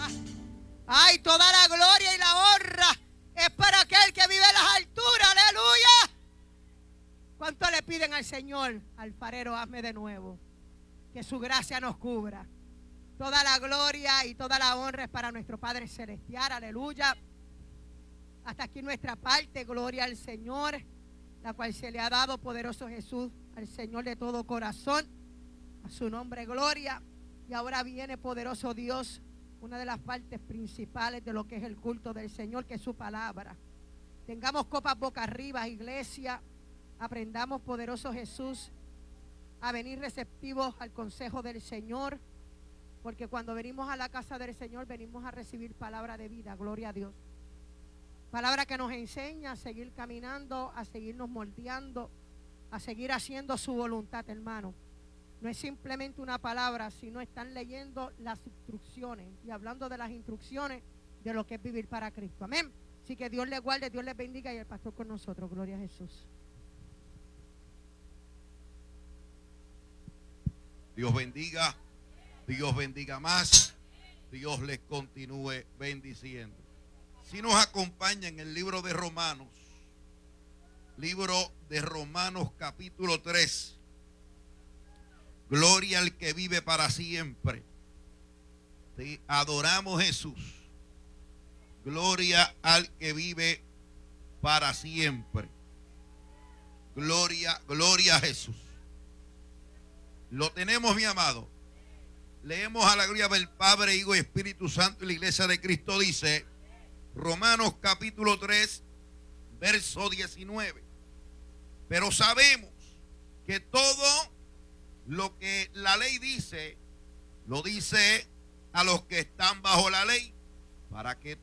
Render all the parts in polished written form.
Ay, toda la gloria y la honra es para aquel que vive en las alturas. Aleluya. ¿Cuánto le piden al Señor? Alfarero, hazme de nuevo. Que su gracia nos cubra. Toda la gloria y toda la honra es para nuestro Padre Celestial. Aleluya. Hasta aquí nuestra parte. Gloria al Señor, la cual se le ha dado, poderoso Jesús, al Señor de todo corazón. A su nombre, gloria. Y ahora viene, poderoso Dios, una de las partes principales de lo que es el culto del Señor, que es su palabra. Tengamos copas boca arriba, iglesia. Aprendamos, poderoso Jesús, a venir receptivos al consejo del Señor, porque cuando venimos a la casa del Señor venimos a recibir palabra de vida. Gloria a Dios. Palabra que nos enseña a seguir caminando, a seguirnos moldeando, a seguir haciendo su voluntad, hermano. No es simplemente una palabra, sino están leyendo las instrucciones y hablando de las instrucciones de lo que es vivir para Cristo. Amén. Así que Dios les guarde, Dios les bendiga, y el pastor con nosotros. Gloria a Jesús. Dios bendiga más, Dios les continúe bendiciendo. Si nos acompaña en el libro de Romanos capítulo 3, gloria al que vive para siempre. Te adoramos, Jesús. Gloria al que vive para siempre. Gloria a Jesús. Lo tenemos, mi amado. Leemos a la gloria del Padre, Hijo y Espíritu Santo, y la iglesia de Cristo dice, Romanos capítulo 3, verso 19. Pero sabemos que todo lo que la ley dice, lo dice a los que están bajo la ley, para que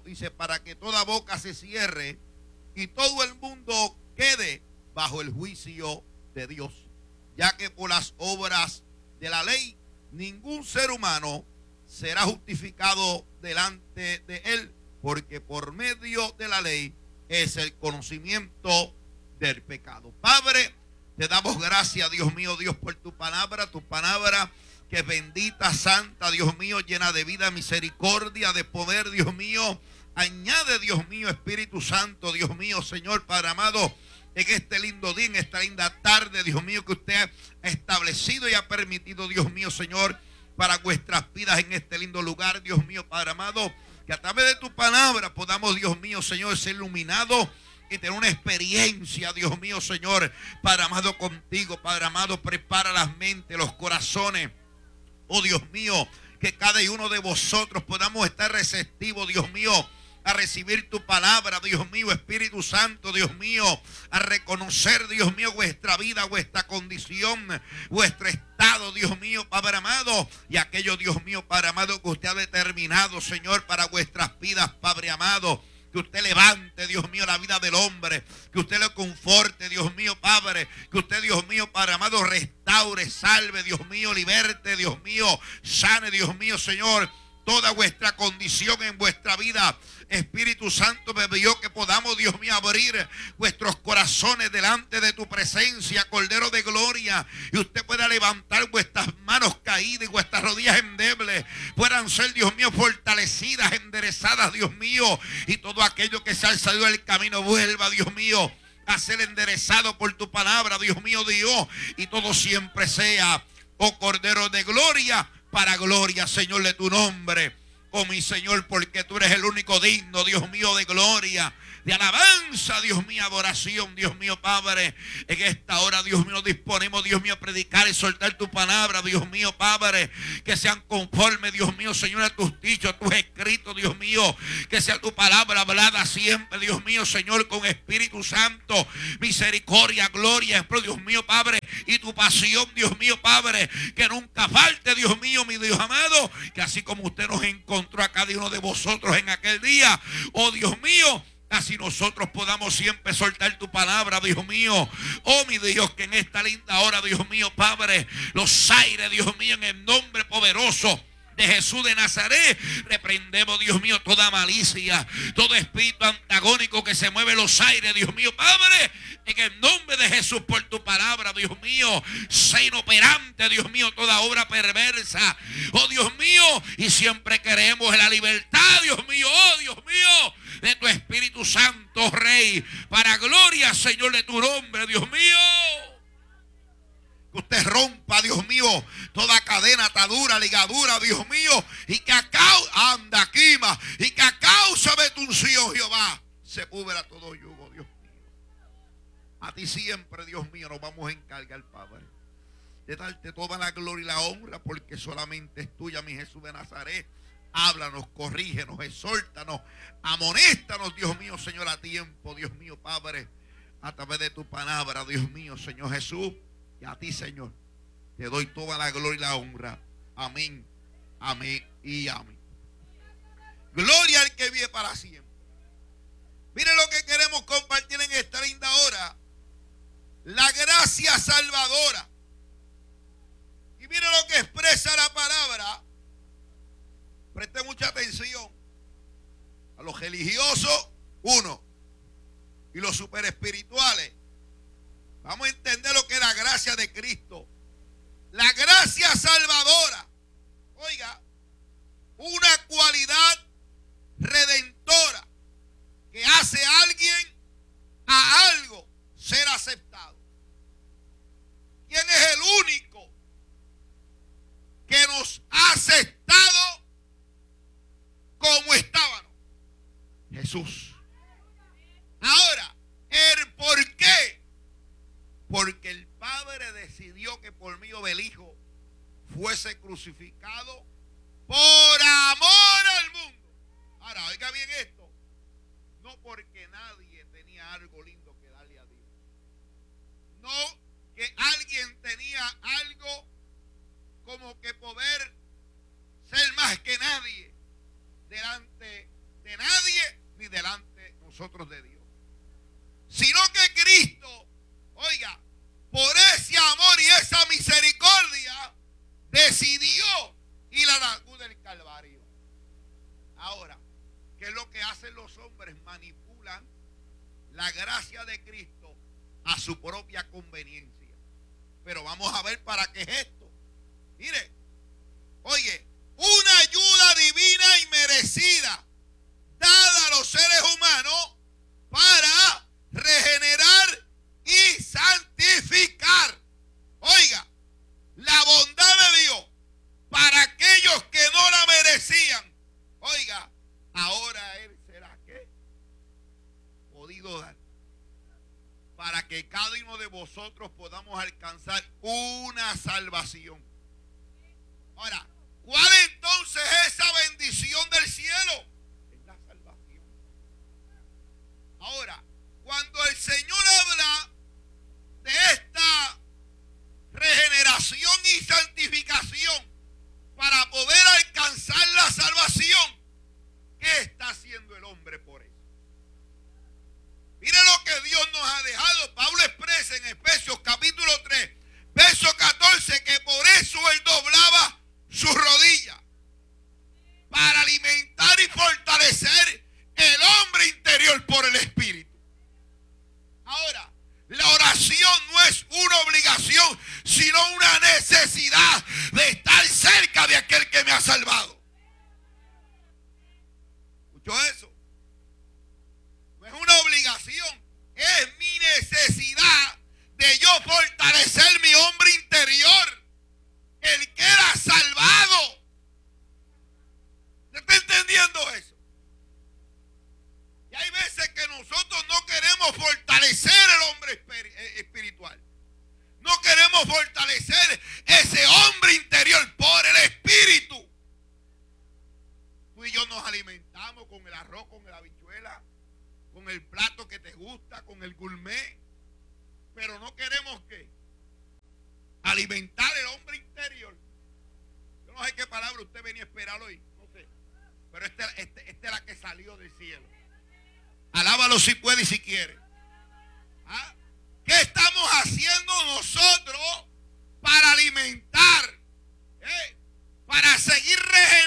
toda boca se cierre y todo el mundo quede bajo el juicio de Dios. Ya que por las obras de la ley ningún ser humano será justificado delante de él, porque por medio de la ley es el conocimiento del pecado. Padre, te damos gracias, Dios mío, Dios, por tu palabra que es bendita, santa, Dios mío, llena de vida, misericordia, de poder, Dios mío. Añade, Dios mío, Espíritu Santo, Dios mío, Señor, Padre amado, en este lindo día, en esta linda tarde, Dios mío, que usted ha establecido y ha permitido, Dios mío, Señor, para vuestras vidas en este lindo lugar, Dios mío, Padre amado, que a través de tu palabra podamos, Dios mío, Señor, ser iluminados y tener una experiencia, Dios mío, Señor, Padre amado, contigo. Padre amado, prepara las mentes, los corazones, oh Dios mío, que cada uno de vosotros podamos estar receptivos, Dios mío, a recibir tu palabra, Dios mío, Espíritu Santo, Dios mío, a reconocer, Dios mío, vuestra vida, vuestra condición, vuestro estado, Dios mío, Padre amado, y aquello, Dios mío, Padre amado, que usted ha determinado, Señor, para vuestras vidas, Padre amado. Que usted levante, Dios mío, la vida del hombre, que usted le conforte, Dios mío, Padre, que usted, Dios mío, Padre amado, restaure, salve, Dios mío, liberte, Dios mío, sane, Dios mío, Señor, toda vuestra condición en vuestra vida. Espíritu Santo, me pidió que podamos, Dios mío, abrir vuestros corazones delante de tu presencia, Cordero de Gloria, y usted pueda levantar vuestras manos caídas y vuestras rodillas endebles puedan ser, Dios mío, fortalecidas, enderezadas, Dios mío, y todo aquello que se ha salido del camino vuelva, Dios mío, a ser enderezado por tu palabra, Dios mío, Dios, y todo siempre sea, oh Cordero de Gloria, para gloria, Señor, de tu nombre. Oh mi Señor, porque tú eres el único digno, Dios mío, de gloria, de alabanza, Dios mío, adoración, Dios mío, Padre. En esta hora, Dios mío, disponemos, Dios mío, a predicar y soltar tu palabra, Dios mío, Padre, que sean conformes, Dios mío, Señor, a tus dichos, a tus escritos, Dios mío, que sea tu palabra hablada siempre, Dios mío, Señor, con Espíritu Santo, misericordia, gloria, Dios mío, Padre, y tu pasión, Dios mío, Padre, que nunca falte, Dios mío, mi Dios amado, que así como usted nos encontró a cada uno de vosotros en aquel día, oh Dios mío, así nosotros podamos siempre soltar tu palabra, Dios mío. Oh mi Dios, que en esta linda hora, Dios mío, Padre, los aires, Dios mío, en el nombre poderoso de Jesús de Nazaret, reprendemos, Dios mío, toda malicia, todo espíritu antagónico que se mueve en los aires, Dios mío, Padre, en el nombre de Jesús, por tu palabra, Dios mío, sé inoperante, Dios mío, toda obra perversa, oh Dios mío, y siempre queremos en la libertad, Dios mío, oh Dios mío, de tu Espíritu Santo, Rey, para gloria, Señor, de tu nombre, Dios mío. Que usted rompa, Dios mío, toda cadena, atadura, ligadura, Dios mío, y que a causa, anda aquí, y que a causa de tu unción, Jehová, se cubra todo yugo, Dios mío. A ti siempre, Dios mío, nos vamos a encargar, Padre, de darte toda la gloria y la honra, porque solamente es tuya, mi Jesús de Nazaret. Háblanos, corrígenos, exhórtanos, amonéstanos, Dios mío, Señor, a tiempo, Dios mío, Padre, a través de tu palabra, Dios mío, Señor Jesús. Y a ti, Señor, te doy toda la gloria y la honra. Amén, amén y amén. Gloria al que vive para siempre. Miren lo que queremos compartir en esta linda hora. La gracia salvadora. Y miren lo que expresa la palabra. Preste mucha atención. A los religiosos, uno. Y los super espirituales. Vamos a entender lo que es la gracia de Cristo. La gracia salvadora. Oiga, una cualidad redentora que hace a alguien a algo ser aceptado. ¿Quién es el único que nos ha aceptado como estábamos? Jesús. Ahora, el por qué. Porque el Padre decidió que por medio del Hijo fuese crucificado por amor al mundo. Ahora, oiga bien esto. No porque nadie tenía algo lindo que darle a Dios. No que alguien tenía algo como que poder ser más que nadie delante de nadie ni delante de nosotros de Dios. Sino que Cristo, oiga, por ese amor y esa misericordia, decidió ir a la cruz del Calvario. Ahora, ¿qué es lo que hacen los hombres? Manipulan la gracia de Cristo a su propia conveniencia. Pero vamos a ver para qué es esto. Mire, oye, una ayuda divina y merecida dada a los seres humanos para regenerar y santificar. Oiga, la bondad de Dios para aquellos que no la merecían. Oiga, ahora Él será ¿qué? Podido dar para que cada uno de vosotros podamos alcanzar una salvación. Ahora, ¿cuál entonces es esa bendición del cielo? Es la salvación. Ahora, cuando el Señor habla de esta regeneración y santificación para poder alcanzar la salvación, ¿qué está haciendo el hombre por eso? Mire lo que Dios nos ha dejado. Pablo expresa en Efesios capítulo 3, verso 14, que por eso Él doblaba su rodilla para alimentar y fortalecer el hombre interior por el Espíritu. Ahora, la oración no es una obligación, sino una necesidad de estar cerca de aquel que me ha salvado. ¿Escuchó eso? No es una obligación, es mi necesidad de yo fortalecer mi hombre interior, el que era salvado. ¿Usted está entendiendo eso? Y hay veces que nosotros no queremos fortalecer el hombre espiritual. No queremos fortalecer ese hombre interior por el Espíritu. Tú y yo nos alimentamos con el arroz, con la habichuela, con el plato que te gusta, con el gourmet. Pero no queremos ¿qué? Alimentar el hombre interior. Yo no sé qué palabra usted venía a esperar hoy. No sé. Pero esta es la que salió del cielo. Alábalo si puede y si quiere. ¿Ah? ¿Qué estamos haciendo nosotros para alimentar? Para seguir regenerando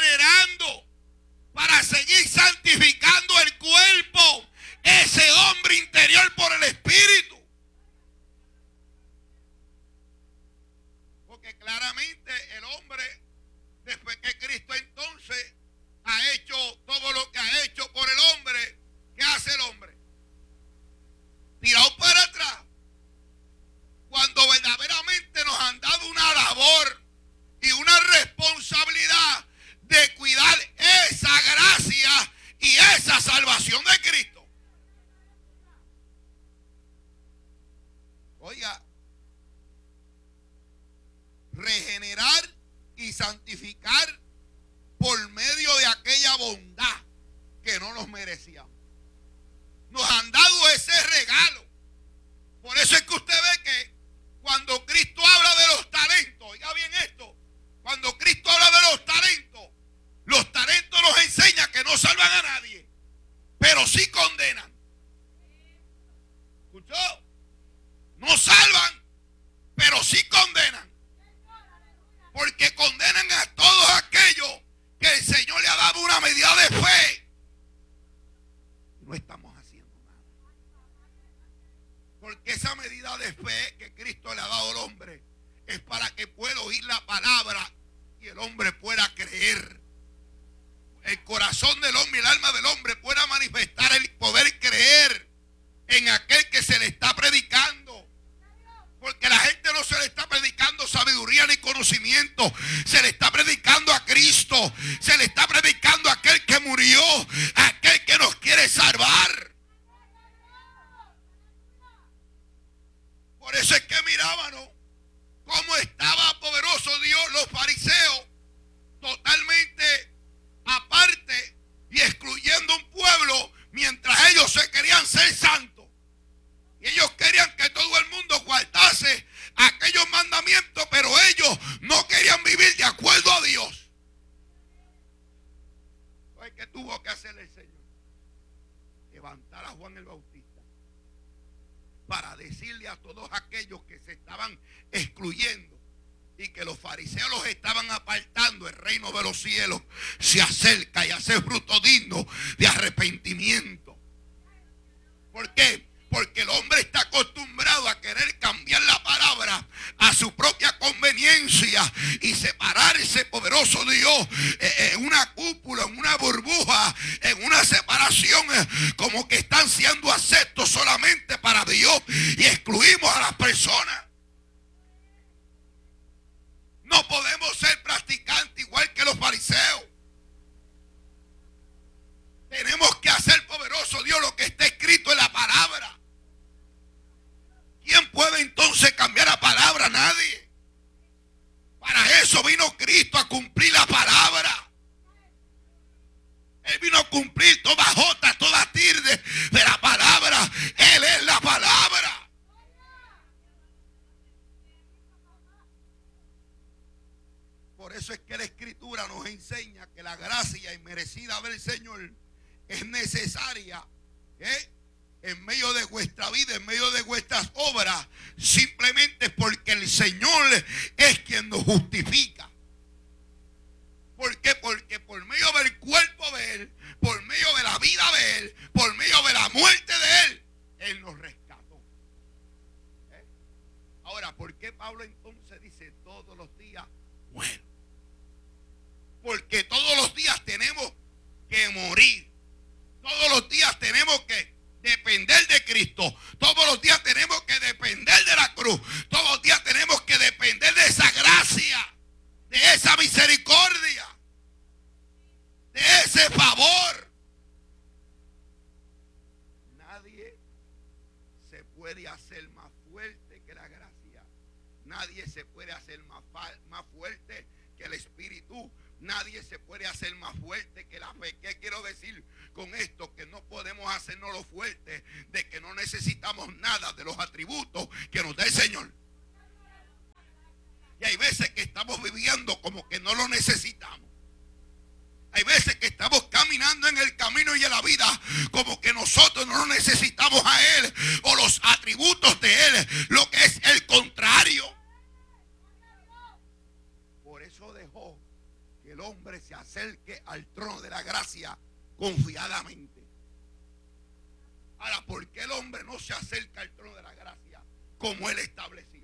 y santificar por medio de aquella bondad que no nos merecíamos. Nos han dado ese regalo. Por eso es que usted ve que cuando Cristo habla de los talentos, oiga bien esto, cuando Cristo habla de los talentos nos enseñan que no salvan a nadie, pero sí condenan. ¿Escuchó? No salvan, pero sí condenan. Porque condenan a todos aquellos que el Señor le ha dado una medida de fe. No estamos haciendo nada. Porque esa medida de fe que Cristo le ha dado al hombre es para que pueda oír la palabra y el hombre pueda creer. El corazón del hombre y el alma del hombre pueda manifestar el poder creer en aquel que se le está predicando. Porque la gente no se le está predicando sabiduría ni conocimiento. Se le está predicando a Cristo. Se le está predicando a aquel que murió. A aquel que nos quiere salvar. Por eso es que mirábamos cómo estaba poderoso Dios, los fariseos, totalmente aparte y excluyendo un pueblo mientras ellos se querían ser santos. Y ellos querían que todo el mundo guardase aquellos mandamientos, pero ellos no querían vivir de acuerdo a Dios. Entonces, ¿qué tuvo que hacer el Señor? Levantar a Juan el Bautista para decirle a todos aquellos que se estaban excluyendo y que los fariseos los estaban apartando, el reino de los cielos se acerca y hace fruto digno de arrepentimiento. ¿Por qué? Porque el hombre está acostumbrado a querer cambiar la palabra a su propia conveniencia y separarse, poderoso Dios, en una cúpula, en una burbuja, en una separación, como que están siendo aceptos solamente para Dios y excluimos a las personas. No podemos ser practicantes igual que los fariseos. Tenemos que hacer, poderoso Dios, lo que está escrito en la palabra. ¿Quién puede entonces cambiar la palabra? Nadie. Para eso vino Cristo, a cumplir la palabra. Él vino a cumplir toda jota, toda tilde de la palabra. Él es la palabra. Por eso es que la Escritura nos enseña que la gracia inmerecida del Señor es necesaria, en medio de vuestra vida, en medio de vuestras obras, simplemente porque el Señor es quien nos justifica. ¿Por qué? Porque por medio del cuerpo de Él, por medio de la vida de Él, por medio de la muerte de Él, Él nos rescató. Ahora, ¿por qué Pablo entonces dice todos los días muero? Porque todos los días tenemos que morir. Todos los días tenemos que depender de Cristo. Todos los días tenemos que depender de la cruz. Todos los días tenemos que depender de esa gracia, de esa misericordia, de ese favor. Nadie se puede hacer más fuerte que la gracia. Nadie se puede hacer más fuerte que el Espíritu. Nadie se puede hacer más fuerte que la fe. ¿Qué quiero decir con esto? Que no podemos hacernos lo fuerte de que no necesitamos nada de los atributos que nos da el Señor. Y hay veces que estamos viviendo como que no lo necesitamos. Hay veces que estamos caminando en el camino y en la vida como que nosotros no lo necesitamos a Él o los atributos de Él, lo que es el contrario. Por eso dejó que el hombre se acerque al trono de la gracia confiadamente. Ahora, ¿por qué el hombre no se acerca al trono de la gracia como Él estableció?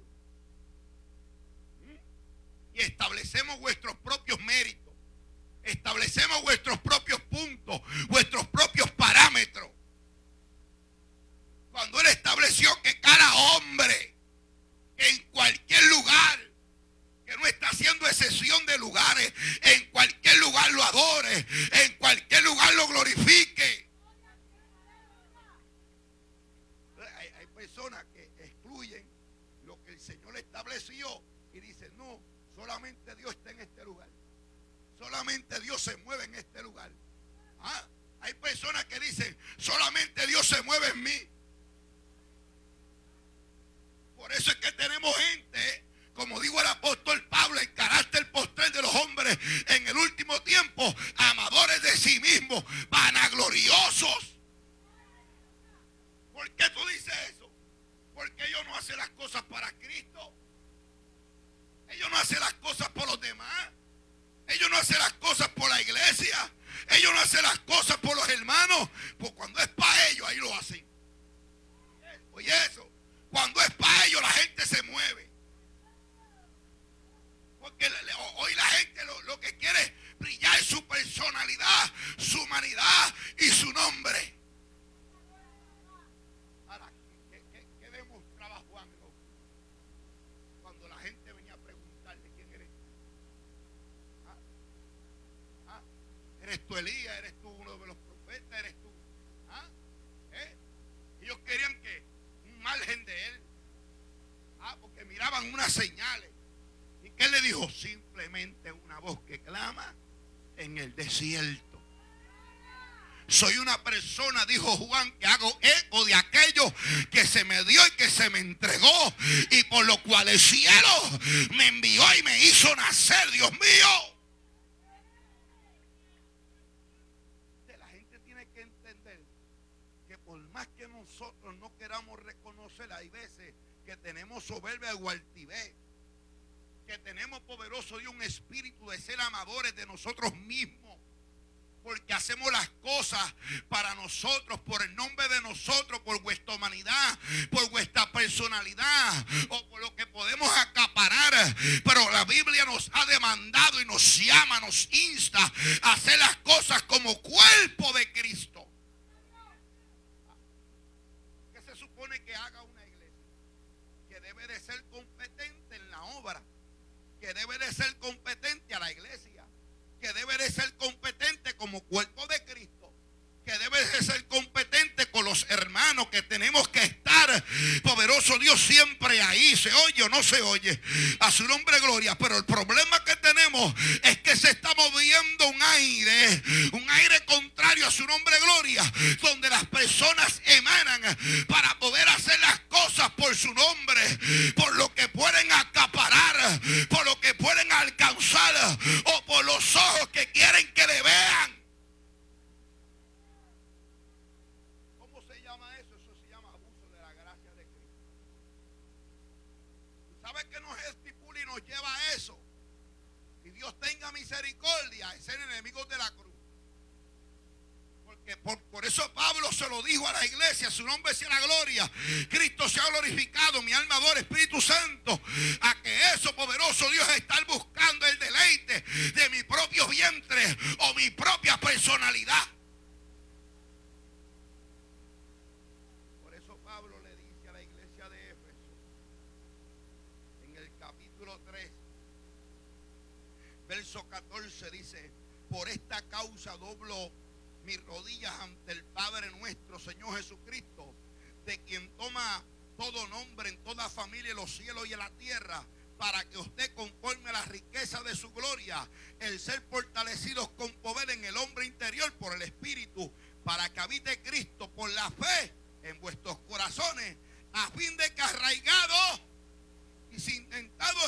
Y establecemos vuestros propios méritos, establecemos vuestros propios puntos, vuestros propios parámetros. Cuando Él estableció que cada hombre en cualquier lugar, que no está haciendo excepción de lugares, en cualquier lugar lo adore, en cualquier lugar lo glorifique. Hay personas que excluyen lo que el Señor estableció y dicen, no, solamente Dios está en este lugar. solamente Dios se mueve en este lugar. Hay personas que dicen, solamente Dios se mueve en mí. Por eso es que tenemos gente, como dijo el apóstol Pablo, el carácter postrer de los hombres en el último tiempo, amadores de sí mismos, vanagloriosos. ¿Por qué tú dices eso? Porque ellos no hacen las cosas para Cristo. Ellos no hacen las cosas por los demás. Ellos no hacen las cosas por la iglesia. Ellos no hacen las cosas por los hermanos. Pues cuando es para ellos, ahí lo hacen. Oye eso. Cuando es para ellos, la gente se mueve. Porque hoy la gente lo que quiere es brillar su personalidad, su humanidad y su nombre. Ahora, ¿qué demostraba Juan cuando la gente venía a preguntarle quién eres tú? ¿Eres tú Elías? ¿Eres tú uno de los profetas? ¿Eres tú? Ellos querían que un margen de él, porque miraban unas señales. ¿Y qué le dijo? Simplemente una voz que clama en el desierto. Soy una persona, dijo Juan, que hago eco de aquello que se me dio y que se me entregó, y por lo cual el cielo me envió y me hizo nacer. Dios mío. La gente tiene que entender que por más que nosotros no queramos reconocer, hay veces que tenemos soberbia o altivez, que tenemos poderoso Dios un espíritu de ser amadores de nosotros mismos, porque hacemos las cosas para nosotros, por el nombre de nosotros, por vuestra humanidad, por vuestra personalidad o por lo que podemos acaparar. Pero la Biblia nos ha demandado y nos llama, nos insta a hacer las cosas como cuerpo de Cristo. ¿Qué se supone que haga una iglesia? Que debe de ser competente en la obra, que debe de ser competente a la iglesia, que debe de ser competente como cuerpo de Cristo, que debe de ser competente con los hermanos, que tenemos que estar, poderoso Dios, siempre ahí. ¿Se oye o no se oye? A su nombre gloria. Pero el problema que tenemos es que se está moviendo un aire contrario a su nombre gloria, donde las personas emanan para poder hacer las cosas por su nombre, por lo que pueden acaparar, por lo que pueden alcanzar o por los ojos que quieren que le vean. ¿Cómo se llama eso? Eso se llama abuso de la gracia de Cristo. ¿Sabes qué nos estipula y nos lleva a eso? Y Dios tenga misericordia de ser enemigos de la cruz. Porque por eso Pablo se lo dijo a la iglesia, su nombre sea la gloria. Cristo se ha glorificado, mi alma adora Espíritu Santo. A que eso, poderoso Dios, estar buscando el deleite de mi propio vientre o mi propia personalidad. Por eso Pablo le dice a la iglesia de Éfeso, en el capítulo 3, verso 14, dice: por esta causa doblo mis rodillas ante el Padre nuestro, Señor Jesucristo, de quien toma todo nombre en toda familia en los cielos y en la tierra, para que usted, conforme a la riqueza de su gloria, el ser fortalecidos con poder en el hombre interior por el Espíritu, para que habite Cristo por la fe en vuestros corazones, a fin de que arraigados y sin tentados